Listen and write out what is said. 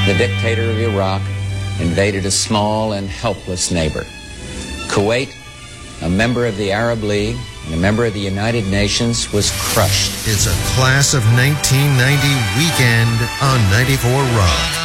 The dictator of Iraq invaded a small and helpless neighbor. Kuwait, a member of the Arab League and a member of the United Nations, was crushed. It's a class of 1990 weekend on 94 Rock.